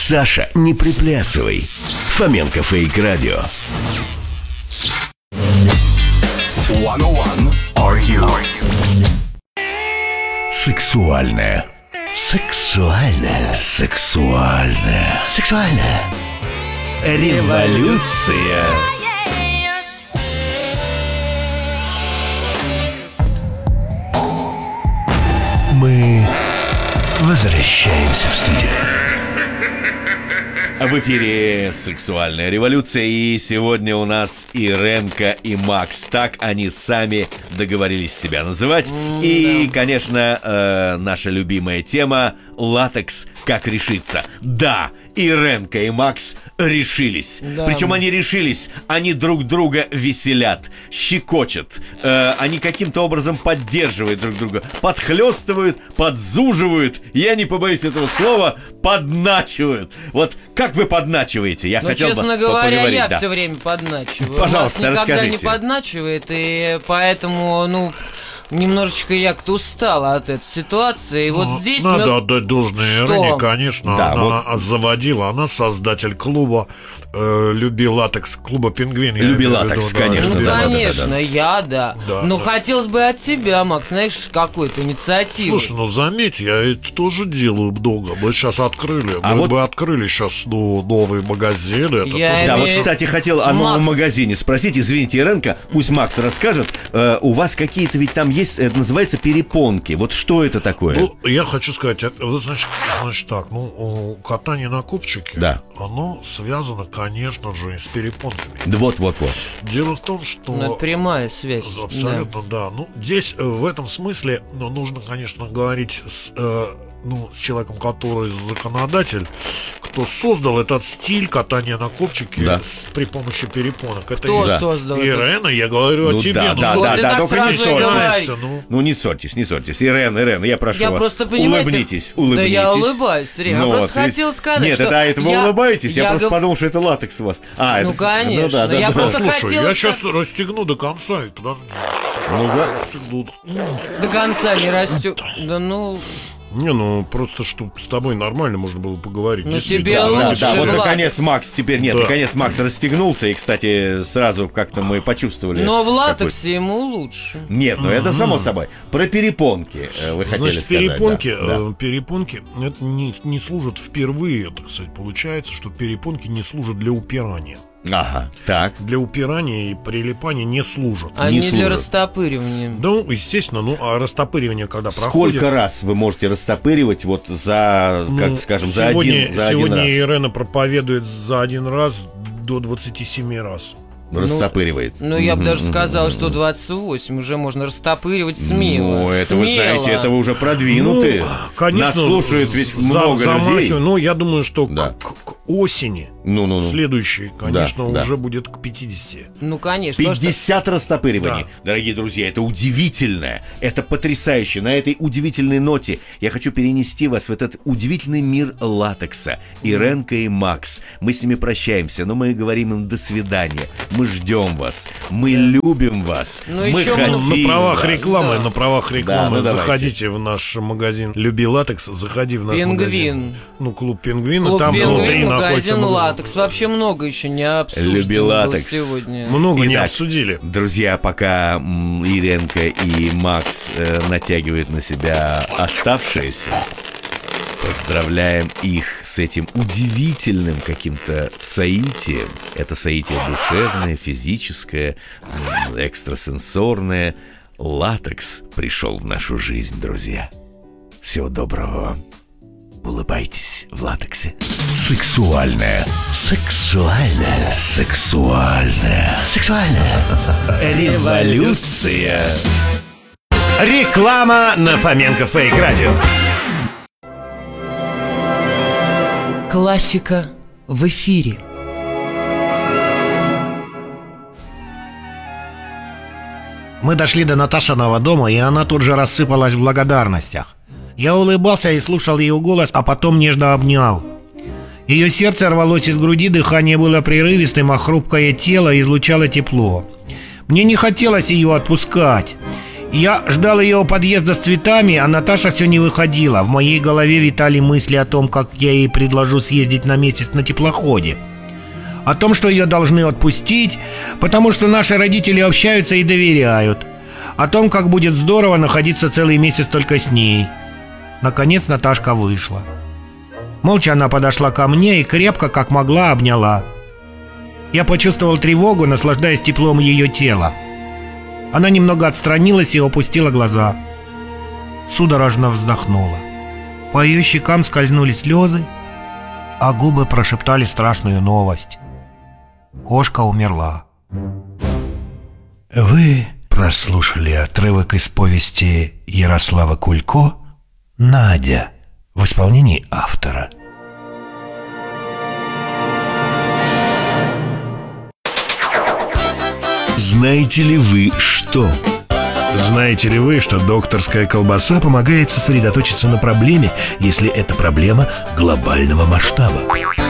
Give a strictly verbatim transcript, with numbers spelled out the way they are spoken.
Саша, не приплясывай. Фоменко Фейк Радио. сто один Are You? Сексуальная. Сексуальная. Сексуальная. Сексуальная. Революция. Мы возвращаемся в студию. В эфире «Сексуальная революция», и сегодня у нас Иренка и Макс. Так они сами договорились себя называть. Mm, и, да. конечно, э, наша любимая тема — латекс. Как решиться? Да, Иренка и Макс решились. Да. Причем они решились, они друг друга веселят, щекочут. Э, они каким-то образом поддерживают друг друга, подхлёстывают, подзуживают. Я не побоюсь этого слова, подначивают. Вот как вы подначиваете? Я ну, хотел честно бы говоря, я да. все время подначиваю. Пожалуйста, Макс никогда расскажите. не подначивает, и поэтому, ну... Немножечко я как-то устала от этой ситуации. И вот ну, здесь надо мы... отдать должное Ирене, конечно. Да, она вот... заводила, она создатель клуба э, «Люби латекс», клуба «Пингвин». «Люби латекс», конечно. Ну, да, конечно, да, да, да. я, да. да Но да. хотелось бы от тебя, Макс, знаешь, какой-то инициативы. Слушай, ну заметь, я это тоже делаю много. Мы сейчас открыли, а мы вот... бы открыли сейчас ну, новые магазины. Это я тоже... Да, имею... вот, кстати, хотел о новом Макс... магазине спросить. Извините, Иренка, пусть Макс расскажет. Э, у вас какие-то ведь там есть, это называется перепонки. Вот что это такое? Ну, я хочу сказать, значит, значит так, ну, катание на копчике, да. оно связано, конечно же, с перепонками. Да вот-вот-вот. Дело в том, что... Ну, это прямая связь. Абсолютно, да. да. Ну, здесь в этом смысле, ну, нужно, конечно, говорить с... Э, ну, с человеком, который законодатель, кто создал этот стиль катания на копчике да. с, при помощи перепонок. Кто это да. создал? Ирена, я говорю ну, о тебе. Да, ну, да, да, да, да, только не ссорьтесь. Ну. ну, не ссорьтесь, не ссорьтесь. Ирен, Ирен, я прошу я вас, просто, понимаете, улыбнитесь, улыбнитесь. Да я улыбаюсь, Рим. Ну, я вот, просто ведь... хотел сказать, Нет, что... это, это вы я... улыбаетесь, я, я просто гов... подумал, что это латекс у вас. А, ну, это... конечно. Ну, да, да, я да, просто да. Слушай, хотел... я сейчас расстегну до конца и подожди. Ну, да. До конца не растет. Да ну... Не, ну просто, чтобы с тобой нормально можно было поговорить. Ну тебе да, лучше. да, да, вот латекс. наконец Макс теперь нет, да. наконец Макс расстегнулся, и, кстати, сразу как-то мы почувствовали. Но в латексе какой... ему лучше. Нет, ну это само собой. Про перепонки вы хотели Значит, сказать. перепонки, да, э, перепонки это не, не служат впервые, так сказать, получается, что перепонки не служат для упирания. Ага, так. Для упирания и прилипания не служат. Они не для служат. растопыривания. Ну, естественно, ну, а растопыривание, когда Сколько проходит... Сколько раз вы можете растопыривать вот за, ну, как скажем, за сегодня, один, за сегодня один раз? Ирена проповедует за один раз до двадцати семи раз. Растопыривает. Ну, ну я бы даже сказал, что двадцать восемь уже можно растопыривать смело. Ну, это смело. вы знаете, это вы уже продвинуты. Ну, конечно, нас слушают ведь за, много людей. Ну, я думаю, что да. к, к осени ну, ну, ну. следующей, конечно, да, уже да. будет к пятидесяти. Ну, конечно. пятьдесят что... растопыриваний. Да. Дорогие друзья, это удивительно. Это потрясающе. На этой удивительной ноте я хочу перенести вас в этот удивительный мир латекса. Иренка и Макс. Мы с ними прощаемся, но мы говорим им до свидания. Мы ждем вас. Мы любим вас. Ну, мы еще хотим на правах вас. рекламы, Да. на правах рекламы Да, ну, заходите в наш магазин «Люби латекс», заходи в наш Пингвин. магазин. Ну, клуб «Пингвин», Клуб там «Пингвин», внутри магазин находится латекс. Вообще много еще не обсуждено. «Люби латекс». Сегодня. Много не Итак, обсудили. Друзья, пока м, Иренка и Макс э, натягивают на себя оставшиеся, поздравляем их с этим удивительным каким-то соитием. Это соитие душевное, физическое, м, экстрасенсорное. Латекс пришел в нашу жизнь, друзья. Всего доброго вам. Улыбайтесь в латексе. Сексуальная. Сексуальная. Сексуальная. Сексуальная. Революция. Реклама на Фоменко Фейк Радио. Классика в эфире. Мы дошли до Наташиного дома, и она тут же рассыпалась в благодарностях. Я улыбался и слушал ее голос, а потом нежно обнял. Ее сердце рвалось из груди, дыхание было прерывистым, а хрупкое тело излучало тепло. Мне не хотелось ее отпускать. Я ждал ее у подъезда с цветами, а Наташа все не выходила. В моей голове витали мысли о том, как я ей предложу съездить на месяц на теплоходе. О том, что ее должны отпустить, потому что наши родители общаются и доверяют. О том, как будет здорово находиться целый месяц только с ней. Наконец Наташка вышла. Молча она подошла ко мне и крепко, как могла, обняла. Я почувствовал тревогу, наслаждаясь теплом ее тела. Она немного отстранилась и опустила глаза. Судорожно вздохнула. По ее щекам скользнули слезы, а губы прошептали страшную новость. Кошка умерла. Вы прослушали отрывок из повести Ярослава Кулько «Надя» в исполнении автора. Знаете ли вы что? Знаете ли вы, что докторская колбаса помогает сосредоточиться на проблеме, если эта проблема глобального масштаба?